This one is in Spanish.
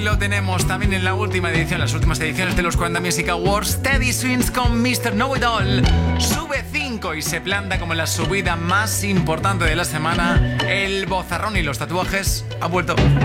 Lo tenemos también en la última edición, las últimas ediciones de los 40 Music Awards. Teddy Swims con Mr. Know It All. Sube 5 y se planta como la subida más importante de la semana. El bozarrón y los tatuajes ha vuelto.